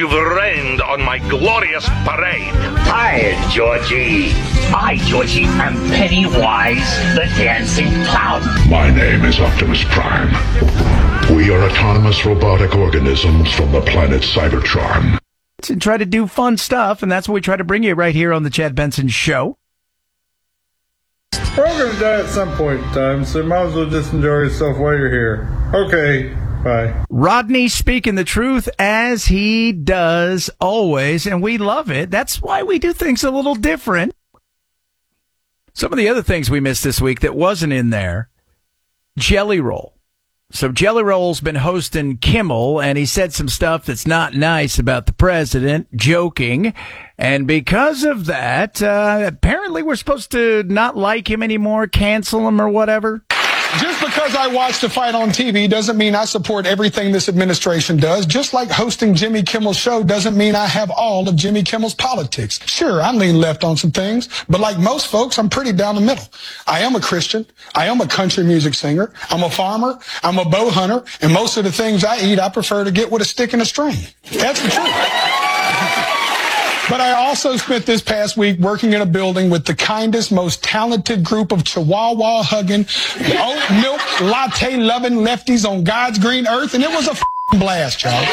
you've rained on my glorious parade. Hi, Georgie. I, Georgie, am Pennywise, the dancing clown. My name is Optimus Prime. We are autonomous robotic organisms from the planet Cybertron. And try to do fun stuff, and that's what we try to bring you right here on the Chad Benson Show. We're all going to die at some point in time, so you might as well just enjoy yourself while you're here. Okay, bye. Rodney speaking the truth as he does always, and we love it. That's why we do things a little different. Some of the other things we missed this week that wasn't in there, Jelly Roll. So Jelly Roll's been hosting Kimmel, and he said some stuff that's not nice about the president, joking. And because of that, apparently we're supposed to not like him anymore, cancel him or whatever. Just because I watch the fight on TV doesn't mean I support everything this administration does. Just like hosting Jimmy Kimmel's show doesn't mean I have all of Jimmy Kimmel's politics. Sure, I lean left on some things, but like most folks, I'm pretty down the middle. I am a Christian. I am a country music singer. I'm a farmer. I'm a bow hunter. And most of the things I eat, I prefer to get with a stick and a string. That's the truth. But I also spent this past week working in a building with the kindest, most talented group of chihuahua-hugging, oat milk, latte-loving lefties on God's green earth, and it was a blast, y'all.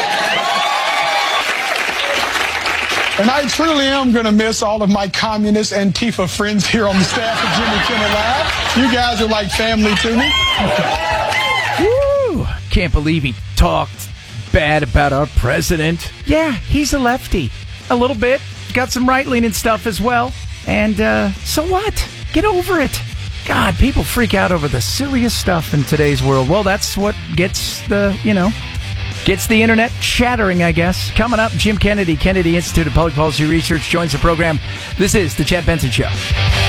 And I truly am going to miss all of my communist Antifa friends here on the staff of Jimmy Kimmel Live. You guys are like family to me. Woo! Can't believe he talked bad about our president. Yeah, he's a lefty. A little bit. Got some right-leaning stuff as well. And so what? Get over it. God, people freak out over the silliest stuff in today's world. Well, that's what gets the internet chattering, I guess. Coming up, Jim Kennedy, Kennedy Institute of Public Policy Research, joins the program. This is The Chad Benson Show.